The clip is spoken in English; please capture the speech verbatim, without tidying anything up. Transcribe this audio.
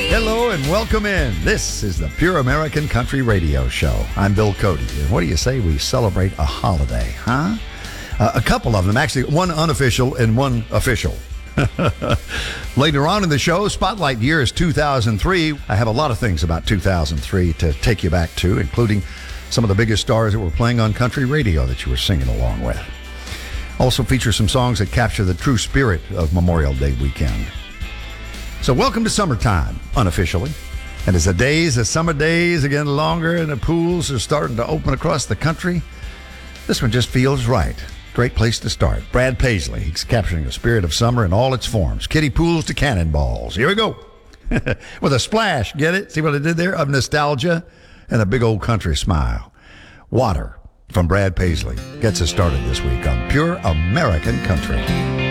Hello and welcome in. This is the Pure American Country Radio Show. I'm Bill Cody. And what do you say we celebrate a holiday, huh? Uh, a couple of them, actually, one unofficial and one official. Later on in the show, Spotlight Year is two thousand three. I have a lot of things about two thousand three to take you back to, including some of the biggest stars that were playing on country radio that you were singing along with. Also feature some songs that capture the true spirit of Memorial Day weekend. So welcome to summertime, unofficially. And as the days, the summer days are getting longer and the pools are starting to open across the country, this one just feels right. Great place to start. Brad Paisley, he's capturing the spirit of summer in all its forms. Kiddie pools to cannonballs. Here we go. With a splash, get it? See what I did there? Of nostalgia and a big old country smile. Water from Brad Paisley gets us started this week on Pure American Country.